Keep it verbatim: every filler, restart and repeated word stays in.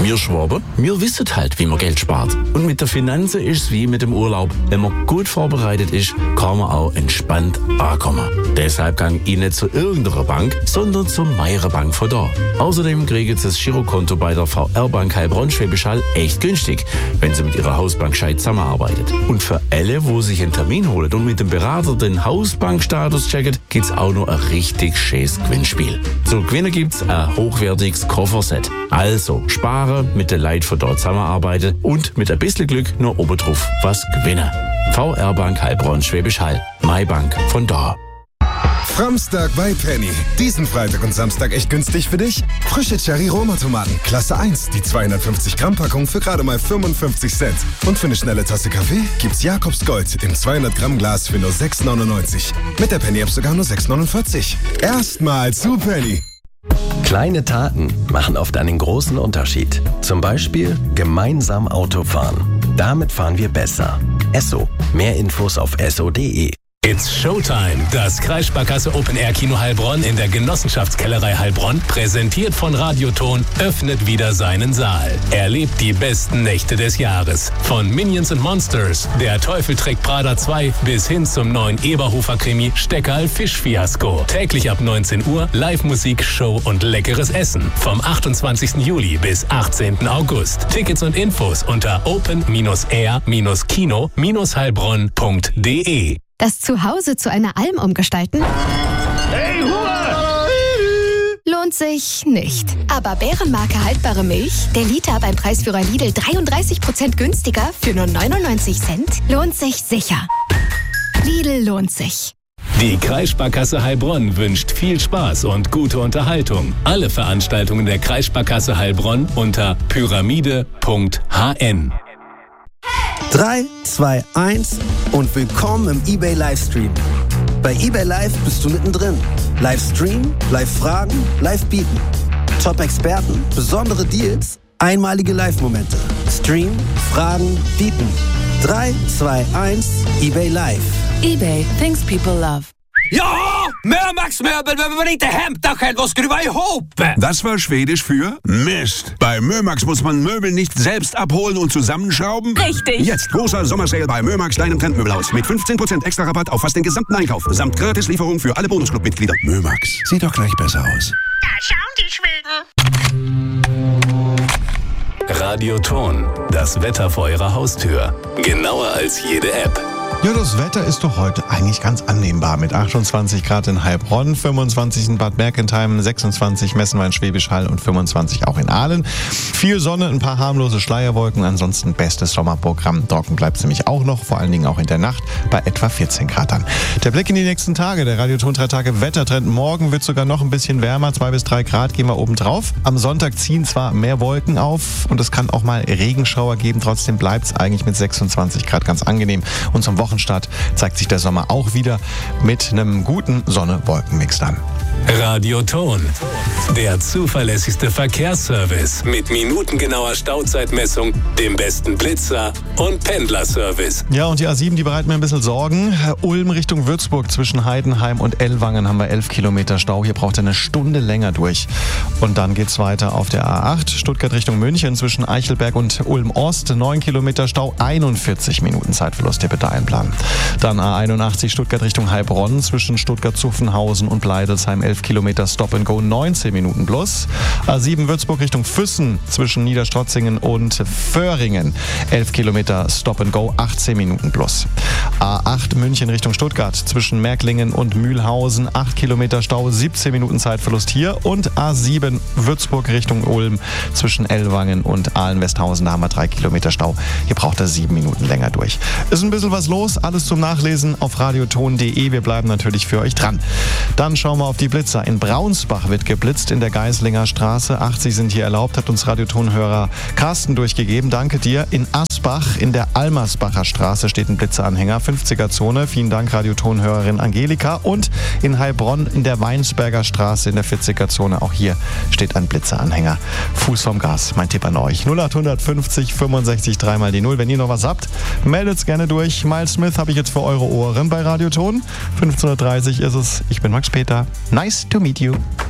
Wir Schwaben, wir wissen halt, wie man Geld spart. Und mit der Finanzen ist es wie mit dem Urlaub. Wenn man gut vorbereitet ist, kann man auch entspannt ankommen. Deshalb gang ich nicht zu irgendeiner Bank, sondern zur Meirer Bank von da. Außerdem kriegen Sie das Girokonto bei der V R-Bank Heilbronn-Schwäbisch Hall echt günstig, wenn Sie mit Ihrer Hausbank gescheit zusammenarbeitet. Und für alle, wo sich einen Termin holen und mit dem Berater den Hausbankstatus checken, gibt's auch noch ein richtig schönes Gewinnspiel. Zu gewinnen gibt's ein hochwertiges Kofferset. Also sparen, mit den Leuten von dort zusammenarbeiten und mit ein bisschen Glück nur obendrauf was gewinnen. V R-Bank Heilbronn-Schwäbisch Hall. My Bank von da. Framstag bei Penny. Diesen Freitag und Samstag echt günstig für dich. Frische Cherry-Roma-Tomaten, Klasse eins. Die zweihundertfünfzig Gramm Packung für gerade mal fünfundfünfzig Cent. Und für eine schnelle Tasse Kaffee gibt's Jakobs Gold im zweihundert Gramm Glas für nur sechs neunundneunzig. Mit der Penny-App sogar nur sechs neunundvierzig. Erstmal zu Penny. Kleine Taten machen oft einen großen Unterschied. Zum Beispiel gemeinsam Auto fahren. Damit fahren wir besser. Esso. Mehr Infos auf esso punkt de. It's Showtime. Das Kreissparkasse Open Air Kino Heilbronn in der Genossenschaftskellerei Heilbronn, präsentiert von Radioton, öffnet wieder seinen Saal. Erlebt die besten Nächte des Jahres. Von Minions and Monsters, Der Teufel trägt Prada zwei bis hin zum neuen Eberhofer-Krimi Steckerl Fischfiasko. Täglich ab neunzehn Uhr Live-Musik, Show und leckeres Essen. Vom achtundzwanzigsten Juli bis achtzehnten August. Tickets und Infos unter open air kino heilbronn punkt de. Das Zuhause zu einer Alm umgestalten? Hey, Hure! Lohnt sich nicht. Aber Bärenmarke haltbare Milch, der Liter beim Preisführer Lidl dreiunddreißig Prozent günstiger für nur neunundneunzig Cent, lohnt sich sicher. Lidl lohnt sich. Die Kreissparkasse Heilbronn wünscht viel Spaß und gute Unterhaltung. Alle Veranstaltungen der Kreissparkasse Heilbronn unter pyramide punkt h n. drei, zwei, eins und willkommen im eBay Livestream. Bei eBay Live bist du mittendrin. Livestream, Live-Fragen, Live-Bieten. Top-Experten, besondere Deals, einmalige Live-Momente. Stream, Fragen, Bieten. drei, zwei, eins, eBay Live. eBay, things people love. Ja, Mömax-Möbel, wenn wir nicht Hemdach was skruva ihop. Das war Schwedisch für Mist. Bei Mömax muss man Möbel nicht selbst abholen und zusammenschrauben. Richtig. Jetzt großer Sommersale bei Mömax, deinem Trendmöbelhaus. Mit fünfzehn Prozent extra Rabatt auf fast den gesamten Einkauf. Samt Gratislieferung für alle Bonusclub-Mitglieder. Mömax, sieht doch gleich besser aus. Da schauen die Schweden. Radioton. Das Wetter vor Ihrer Haustür. Genauer als jede App. Ja, das Wetter ist doch heute eigentlich ganz annehmbar mit achtundzwanzig Grad in Heilbronn, fünfundzwanzig in Bad Mergentheim, sechsundzwanzig Messenwein-Schwäbisch Hall und fünfundzwanzig auch in Aalen. Viel Sonne, ein paar harmlose Schleierwolken, ansonsten bestes Sommerprogramm. Trocken bleibt es nämlich auch noch, vor allen Dingen auch in der Nacht bei etwa vierzehn Grad dann. Der Blick in die nächsten Tage, der Radioton drei Tage Wettertrend. Morgen wird sogar noch ein bisschen wärmer, zwei bis drei Grad gehen wir oben drauf. Am Sonntag ziehen zwar mehr Wolken auf und es kann auch mal Regenschauer geben, trotzdem bleibt es eigentlich mit sechsundzwanzig Grad ganz angenehm. Und zum Wochenstart zeigt sich der Sommer auch wieder mit einem guten Sonne-Wolken-Mix dann. Radioton. Der zuverlässigste Verkehrsservice mit minutengenauer Stauzeitmessung, dem besten Blitzer und Pendlerservice. Ja, und die A sieben, die bereitet mir ein bisschen Sorgen. Ulm Richtung Würzburg zwischen Heidenheim und Ellwangen haben wir elf Kilometer Stau. Hier braucht er eine Stunde länger durch. Und dann geht's weiter auf der A acht, Stuttgart Richtung München zwischen Eichelberg und Ulm Ost. neun Kilometer Stau, einundvierzig Minuten Zeitverlust, hier bitte einplanen. Dann A einundachtzig, Stuttgart Richtung Heilbronn zwischen Stuttgart-Zuffenhausen und Bleidelsheim, elf Kilometer Stop and Go, neunzehn Minuten plus. A sieben Würzburg Richtung Füssen zwischen Niederstrotzingen und Föhringen, elf Kilometer Stop and Go, achtzehn Minuten plus. A acht München Richtung Stuttgart zwischen Märklingen und Mühlhausen, acht Kilometer Stau, siebzehn Minuten Zeitverlust hier. Und A sieben Würzburg Richtung Ulm zwischen Ellwangen und Ahlen-Westhausen, da haben wir drei Kilometer Stau. Hier braucht er sieben Minuten länger durch. Ist ein bisschen was los, alles zum Nachlesen auf radioton punkt de. Wir bleiben natürlich für euch dran. Dann schauen wir auf die Blitzer. In Braunsbach wird geblitzt in der Geislinger Straße. achtzig sind hier erlaubt, hat uns Radiotonhörer Carsten durchgegeben. Danke dir. In Asbach in der Almersbacher Straße steht ein Blitzeranhänger, fünfziger Zone. Vielen Dank, Radiotonhörerin Angelika. Und in Heilbronn in der Weinsberger Straße in der vierziger Zone. Auch hier steht ein Blitzeranhänger. Fuß vom Gas. Mein Tipp an euch. null acht fünfzig fünfundsechzig drei mal die null. Wenn ihr noch was habt, meldet's gerne durch. Miles Smith habe ich jetzt für eure Ohren bei Radioton. fünfzehn Uhr dreißig ist es. Ich bin Max Peter. Nice to meet you.